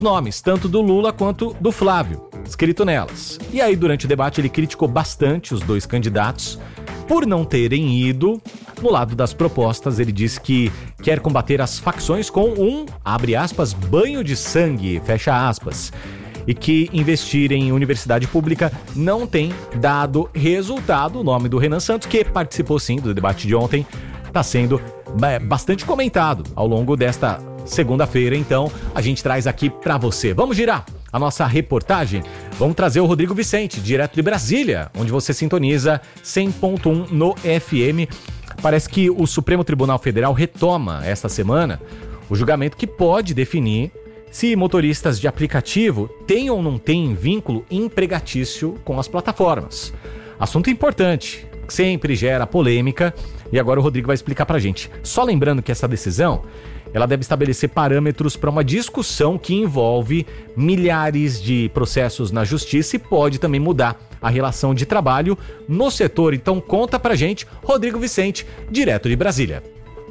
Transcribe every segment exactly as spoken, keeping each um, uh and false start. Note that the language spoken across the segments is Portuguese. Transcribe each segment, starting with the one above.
nomes, tanto do Lula quanto do Flávio, escrito nelas. E aí, durante o debate, ele criticou bastante os dois candidatos por não terem ido no lado das propostas. Ele disse que quer combater as facções com um, abre aspas, banho de sangue, fecha aspas, e que investir em universidade pública não tem dado resultado. O nome do Renan Santos, que participou sim do debate de ontem, está sendo é, bastante comentado ao longo desta segunda-feira. Então, a gente traz aqui para você. Vamos girar a nossa reportagem? Vamos trazer o Rodrigo Vicente, direto de Brasília, onde você sintoniza cem ponto um no F M. Parece que o Supremo Tribunal Federal retoma esta semana o julgamento que pode definir se motoristas de aplicativo têm ou não têm vínculo empregatício com as plataformas. Assunto importante, sempre gera polêmica, e agora o Rodrigo vai explicar pra gente. Só lembrando que essa decisão, ela deve estabelecer parâmetros para uma discussão que envolve milhares de processos na justiça e pode também mudar a relação de trabalho no setor. Então conta pra gente, Rodrigo Vicente, direto de Brasília.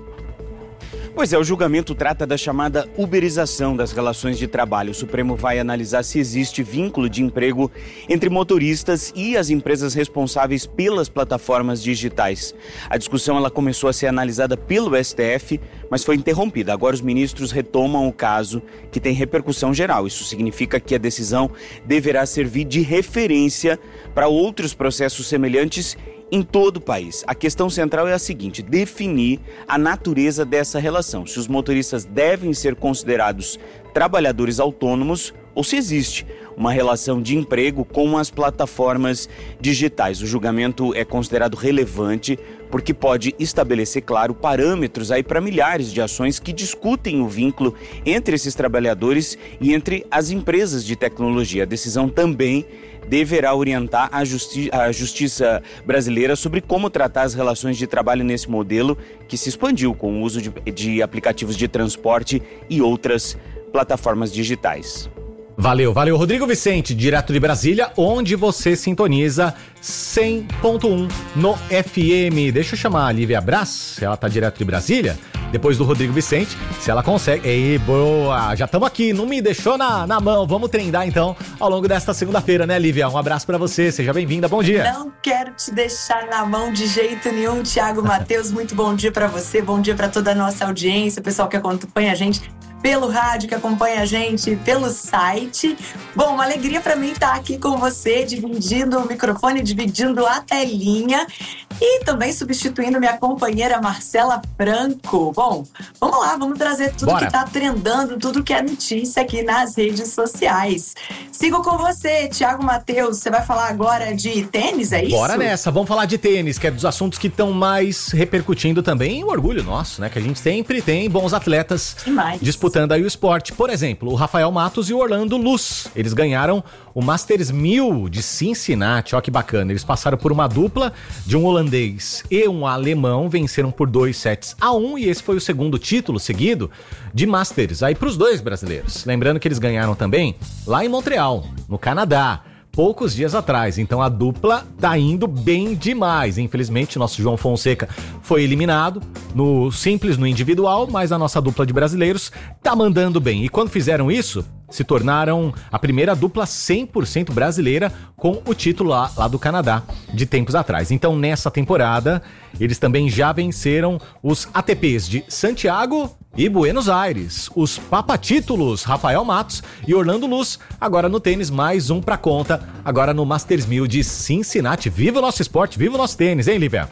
Pois é, o julgamento trata da chamada uberização das relações de trabalho. O Supremo vai analisar se existe vínculo de emprego entre motoristas e as empresas responsáveis pelas plataformas digitais. A discussão ela começou a ser analisada pelo S T F, mas foi interrompida. Agora os ministros retomam o caso, que tem repercussão geral. Isso significa que a decisão deverá servir de referência para outros processos semelhantes em todo o país. A questão central é a seguinte: definir a natureza dessa relação. Se os motoristas devem ser considerados trabalhadores autônomos ou se existe uma relação de emprego com as plataformas digitais. O julgamento é considerado relevante porque pode estabelecer, claro, parâmetros aí para milhares de ações que discutem o vínculo entre esses trabalhadores e entre as empresas de tecnologia. A decisão também deverá orientar a, justi- a justiça brasileira sobre como tratar as relações de trabalho nesse modelo que se expandiu com o uso de, de aplicativos de transporte e outras plataformas digitais. Valeu, valeu, Rodrigo Vicente, direto de Brasília, onde você sintoniza cem ponto um no F M. Deixa eu chamar a Lívia Brás, ela tá direto de Brasília, depois do Rodrigo Vicente, se ela consegue. Ei, boa, já estamos aqui, não me deixou na, na mão. Vamos treinar então ao longo desta segunda-feira, né, Lívia? Um abraço pra você, seja bem-vinda, bom dia. Não quero te deixar na mão de jeito nenhum, Thiago Matheus, muito bom dia pra você, bom dia pra toda a nossa audiência, o pessoal que acompanha a gente pelo rádio, que acompanha a gente pelo site. Bom, uma alegria para mim estar aqui com você, dividindo o microfone, dividindo a telinha e também substituindo minha companheira Marcela Franco. Bom, vamos lá, vamos trazer tudo Bora. que tá trendando, tudo que é notícia aqui nas redes sociais. Sigo com você, Thiago Matheus. Você vai falar agora de tênis, é isso? Bora nessa, vamos falar de tênis, que é dos assuntos que estão mais repercutindo também. O orgulho nosso, né? Que a gente sempre tem bons atletas disputando aí o esporte. Por exemplo, o Rafael Matos e o Orlando Luz. Eles ganharam o Masters mil de Cincinnati. Ó que bacana. Eles passaram por uma dupla de um holandês e um alemão. Venceram por dois sets a um. E esse foi o segundo título seguido de Masters aí pros dois brasileiros. Lembrando que eles ganharam também lá em Montreal, no Canadá, poucos dias atrás. Então a dupla tá indo bem demais. Infelizmente, nosso João Fonseca foi eliminado no simples, no individual, mas a nossa dupla de brasileiros tá mandando bem. E quando fizeram isso, se tornaram a primeira dupla cem por cento brasileira com o título lá, lá do Canadá de tempos atrás. Então nessa temporada, eles também já venceram os A T Ps de Santiago e Buenos Aires. Os papatítulos Rafael Matos e Orlando Luz, agora no tênis, mais um pra conta, agora no Masters mil de Cincinnati. Viva o nosso esporte, viva o nosso tênis, hein, Lívia?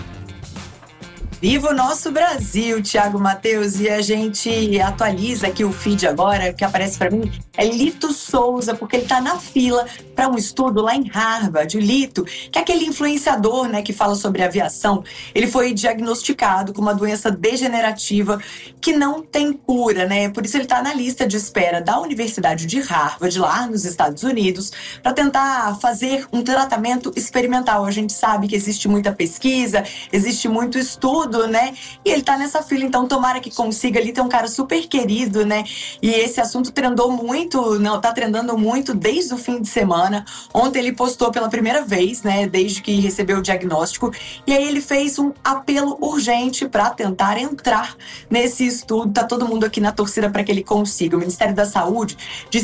Viva o nosso Brasil, Thiago Matheus, e a gente atualiza aqui o feed agora, o que aparece para mim é Lito Souza, porque ele está na fila para um estudo lá em Harvard. O Lito, que é aquele influenciador, né, que fala sobre aviação, ele foi diagnosticado com uma doença degenerativa que não tem cura, né? Por isso ele está na lista de espera da Universidade de Harvard, lá nos Estados Unidos, para tentar fazer um tratamento experimental. A gente sabe que existe muita pesquisa, existe muito estudo estudo, né? E ele tá nessa fila, então tomara que consiga ali ter um cara super querido, né? E esse assunto trendou muito, não, tá trendando muito desde o fim de semana. Ontem ele postou pela primeira vez, né? Desde que recebeu o diagnóstico. E aí ele fez um apelo urgente para tentar entrar nesse estudo. Tá todo mundo aqui na torcida para que ele consiga. O Ministério da Saúde diz